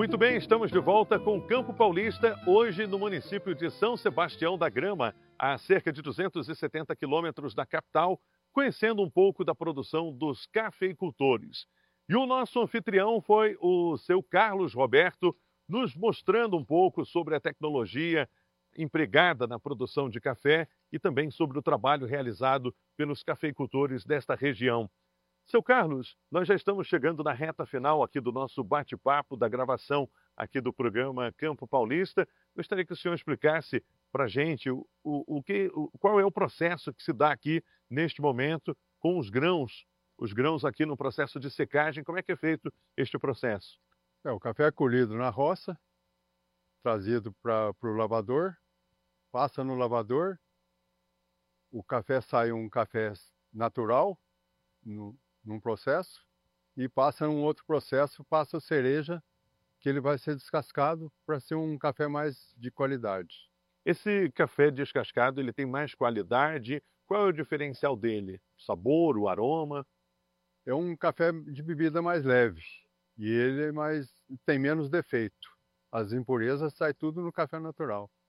Muito bem, estamos de volta com o Campo Paulista, hoje no município de São Sebastião da Grama, a cerca de 270 quilômetros da capital, conhecendo um pouco da produção dos cafeicultores. E o nosso anfitrião foi o seu Carlos Roberto, nos mostrando um pouco sobre a tecnologia empregada na produção de café e também sobre o trabalho realizado pelos cafeicultores desta região. Seu Carlos, nós já estamos chegando na reta final aqui do nosso bate-papo, da gravação aqui do programa Campo Paulista. Gostaria que o senhor explicasse para a gente qual é o processo que se dá aqui neste momento com os grãos aqui no processo de secagem. Como é que é feito este processo? O café é colhido na roça, trazido para o lavador, passa no lavador, o café sai um café natural, num processo, e passa um outro processo, passa a cereja, que ele vai ser descascado para ser um café mais de qualidade. Esse café descascado, ele tem mais qualidade? Qual é o diferencial dele? O sabor, o aroma? É um café de bebida mais leve, e ele tem menos defeito. As impurezas saem tudo no café natural.